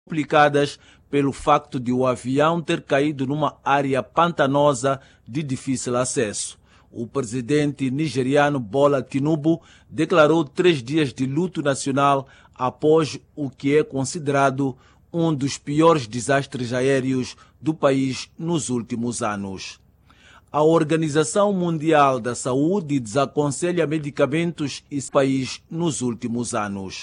explicadas pelo facto de o avião ter caído numa área pantanosa de difícil acesso. O presidente nigeriano Bola Tinubu declarou 3 dias de luto nacional após o que é considerado um dos piores desastres aéreos do país nos últimos anos. A Organização Mundial da Saúde desaconselha medicamentos e país nos últimos anos.